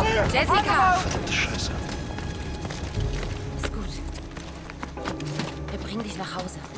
Jessica! Verdammte Scheiße. Ist gut. Wir bringen dich nach Hause.